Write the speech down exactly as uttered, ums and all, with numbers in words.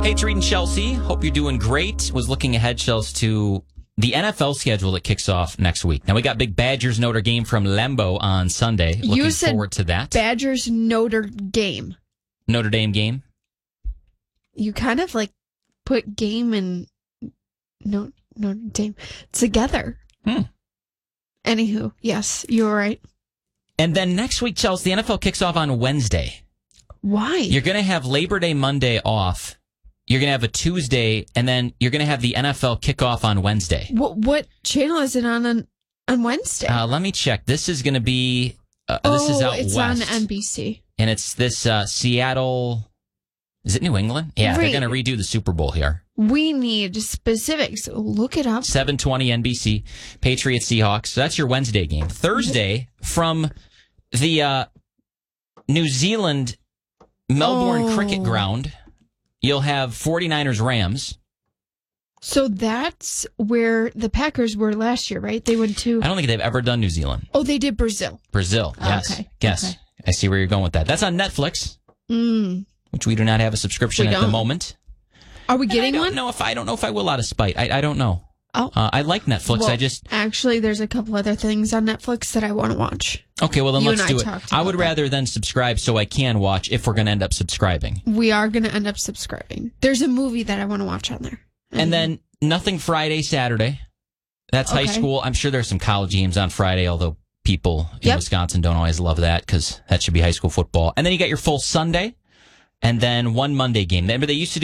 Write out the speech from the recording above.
Patriot and Chelsea, hope you're doing great. Was looking ahead, Chelsea, to the N F L schedule that kicks off next week. Now, we got big Badgers Notre Dame from Lambeau on Sunday. Looking you said forward to that. Badgers Notre Dame. Notre Dame game. You kind of like put game and no, Notre Dame together. Hmm. Anywho, yes, you were right. And then next week, Chelsea, the N F L kicks off on Wednesday. Why? You're going to have Labor Day Monday off. You're going to have a Tuesday, and then you're going to have the N F L kickoff on Wednesday. What, what channel is it on on, on Wednesday? Uh, let me check. This is going to be, uh, oh, this is out it's west. on N B C. And it's this uh, Seattle, is it New England? Yeah, Right. they're going to redo the Super Bowl here. We need specifics. Look it up. seven twenty N B C, Patriots Seahawks. So that's your Wednesday game. Thursday, from the uh, New Zealand Melbourne Oh. Cricket Ground, you'll have 49ers Rams. So that's where the Packers were last year, right? They went to. I don't think they've ever done New Zealand. Oh, they did Brazil. Brazil, yes. Okay. Yes. Okay. I see where you're going with that. That's on Netflix, Mm. which we do not have a subscription We at the don't. moment. Are we And getting I don't one? know if I don't know if I will out of spite. I, I don't know. Oh. Uh, I like Netflix. Well, I just actually, there's a couple other things on Netflix that I want to watch. okay. Well, then You let's and I do it. talked I about would that. rather than subscribe so I can watch if we're going to end up subscribing. We are going to end up subscribing. There's a movie that I want to watch on there. And then nothing Friday, Saturday. That's high Okay. school. I'm sure there's some college games on Friday, although people in Yep. Wisconsin don't always love that because that should be high school football. And then you got your full Sunday, and then one Monday game. Remember they used to do